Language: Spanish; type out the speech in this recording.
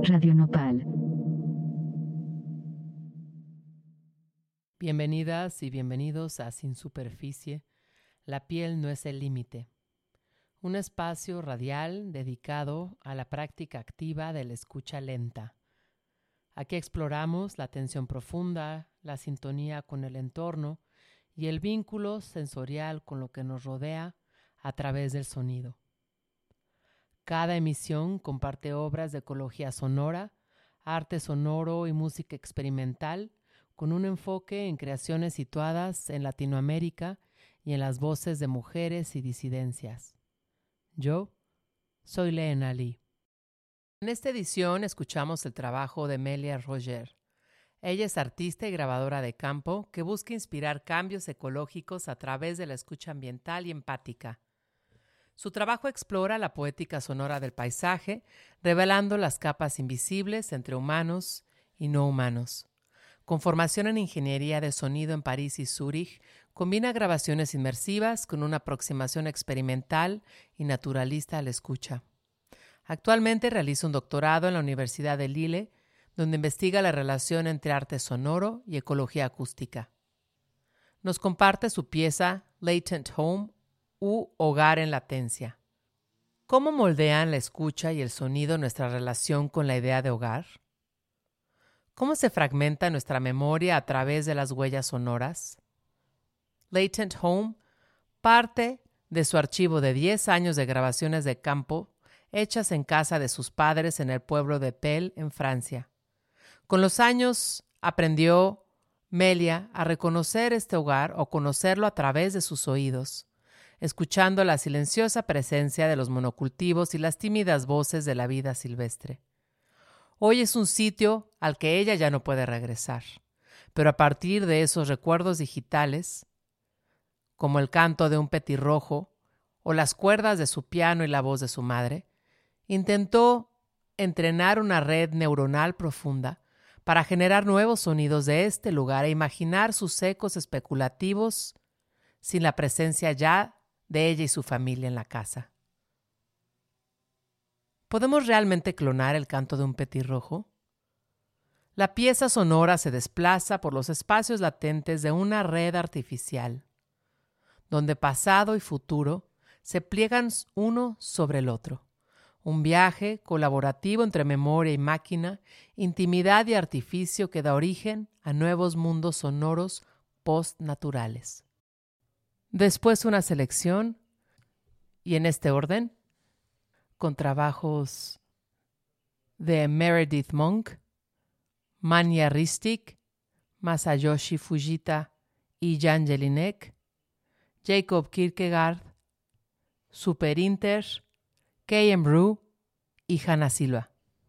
Radio Nopal. Bienvenidas y bienvenidos a Sin Superficie, La piel no es el límite. Un espacio radial dedicado a la práctica activa de la escucha lenta. Aquí exploramos la atención profunda, la sintonía con el entorno y el vínculo sensorial con lo que nos rodea a través del sonido. Cada emisión comparte obras de ecología sonora, arte sonoro y música experimental con un enfoque en creaciones situadas en Latinoamérica y en las voces de mujeres y disidencias. Yo soy Leena Lee. En esta edición escuchamos el trabajo de Melia Roger. Ella es artista y grabadora de campo que busca inspirar cambios ecológicos a través de la escucha ambiental y empática. Su trabajo explora la poética sonora del paisaje, revelando las capas invisibles entre humanos y no humanos. Con formación en ingeniería de sonido en París y Zúrich, combina grabaciones inmersivas con una aproximación experimental y naturalista a la escucha. Actualmente realiza un doctorado en la Universidad de Lille, donde investiga la relación entre arte sonoro y ecología acústica. Nos comparte su pieza Latent Home u Hogar en Latencia. ¿Cómo moldean la escucha y el sonido nuestra relación con la idea de hogar? ¿Cómo se fragmenta nuestra memoria a través de las huellas sonoras? Latent Home parte de su archivo de 10 años de grabaciones de campo hechas en casa de sus padres en el pueblo de Pelle, en Francia. Con los años aprendió Melia a reconocer este hogar o conocerlo a través de sus oídos, escuchando la silenciosa presencia de los monocultivos y las tímidas voces de la vida silvestre. Hoy es un sitio al que ella ya no puede regresar, pero a partir de esos recuerdos digitales, como el canto de un petirrojo o las cuerdas de su piano y la voz de su madre, intentó entrenar una red neuronal profunda para generar nuevos sonidos de este lugar e imaginar sus ecos especulativos sin la presencia ya de ella y su familia en la casa. ¿Podemos realmente clonar el canto de un petirrojo? La pieza sonora se desplaza por los espacios latentes de una red artificial, donde pasado y futuro se pliegan uno sobre el otro. Un viaje colaborativo entre memoria y máquina, intimidad y artificio que da origen a nuevos mundos sonoros postnaturales. Después una selección, y en este orden, con trabajos de Meredith Monk, Manya Ristic, Masayoshi Fujita y Jan Jelinek, Jacob Kierkegaard, Super Inter, K.M. Brew y Hanna Silva.